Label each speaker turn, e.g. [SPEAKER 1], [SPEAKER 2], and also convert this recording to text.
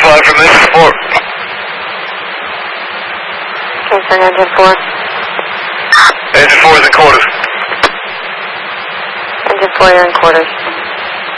[SPEAKER 1] 5 from engine 4.
[SPEAKER 2] Kingston engine 4.
[SPEAKER 1] Engine 4 is in quarters.
[SPEAKER 2] Engine 4, you're in quarters.